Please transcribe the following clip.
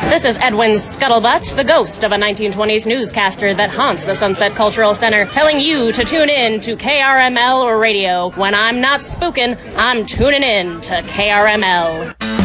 This is Edwin Scuttlebutt, the ghost of a 1920s newscaster that haunts the Sunset Cultural Center, telling you to tune in to KRML Radio. When I'm not spooking, I'm tuning in to KRML.